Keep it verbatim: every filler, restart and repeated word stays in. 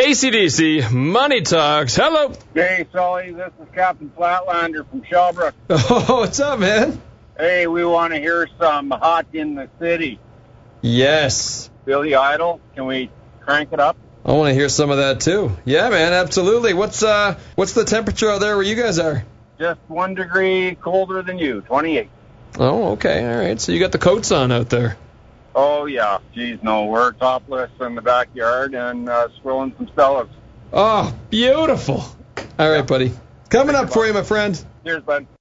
A C D C Money Talks. Hello. Hey, Sully, this is Captain Flatlander from Shellbrook. Oh, what's up, man? Hey, we want to hear some Hot in the City. Yes. Billy Idol, can we crank it up? I want to hear some of that, too. Yeah, man, absolutely. What's uh, what's the temperature out there where you guys are? Just one degree colder than you, twenty-eight. Oh, okay, all right. So you got the coats on out there. Oh, yeah. Geez, no, we're topless in the backyard and uh, swilling some Stellas. Oh, beautiful. All right, buddy. Coming up for you, my friend. Cheers, bud.